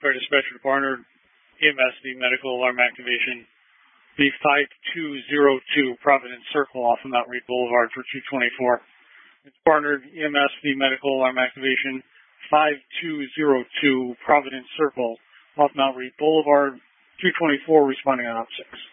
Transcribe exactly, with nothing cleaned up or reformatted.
Fire Dispatcher to Barnard, E M S, the medical alarm activation, the five two zero two Providence Circle off of Mount Read Boulevard for two twenty-four. It's Barnard, E M S, the medical alarm activation, five two zero two Providence Circle off Mount Read Boulevard, two twenty-four, responding on op six.